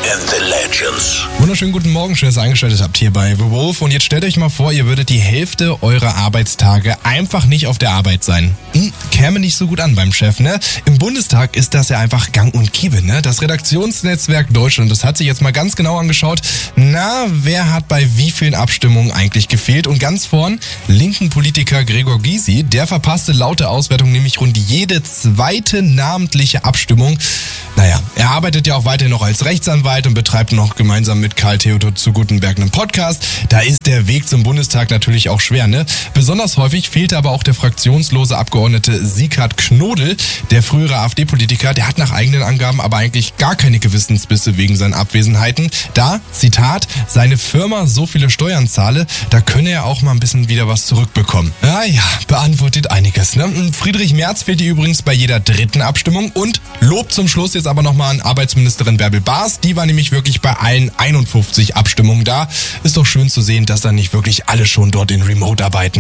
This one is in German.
and the Legends. Wunderschönen guten Morgen, schön, dass ihr eingeschaltet habt hier bei The Wolf. Und jetzt stellt euch mal vor, ihr würdet die Hälfte eurer Arbeitstage einfach nicht auf der Arbeit sein. Käme nicht so gut an beim Chef, ne? Im Bundestag ist das ja einfach gang und gäbe, ne? Das Redaktionsnetzwerk Deutschland, das hat sich jetzt mal ganz genau angeschaut. Na, wer hat bei wie vielen Abstimmungen eigentlich gefehlt? Und ganz vorn, linken Politiker Gregor Gysi, der verpasste laut der Auswertung nämlich rund jede zweite namentliche Abstimmung. Naja, er arbeitet ja auch weiterhin noch als Rechtsanwalt und betreibt noch gemeinsam mit Karl Theodor zu Guttenberg einen Podcast. Da ist der Weg zum Bundestag natürlich auch schwer, ne? Besonders häufig fehlte aber auch der fraktionslose Abgeordnete Sieghard Knodel, der frühere AfD-Politiker. Der hat nach eigenen Angaben aber eigentlich gar keine Gewissensbisse wegen seinen Abwesenheiten. Da, Zitat, seine Firma so viele Steuern zahle, da könne er auch mal ein bisschen wieder was zurückbekommen. Ja, beantwortet einiges, ne? Friedrich Merz fehlt hier übrigens bei jeder dritten Abstimmung. Und Lob zum Schluss jetzt aber nochmal an Arbeitsministerin Bärbel Baas. Die war nämlich wirklich bei allen 51 Abstimmungen da. Ist doch schön zu sehen, dass dann nicht wirklich alle schon dort in Remote arbeiten.